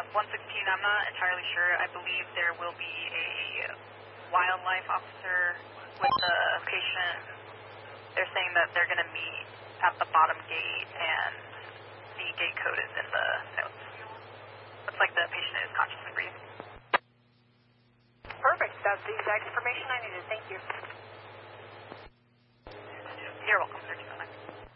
116, I'm not entirely sure. I believe there will be a wildlife officer with the patient. They're saying that they're going to meet at the bottom gate, and the gate code is in the notes. Looks like the patient is conscious and breathing. Perfect. That's the exact information I needed. Thank you. You're welcome, sir.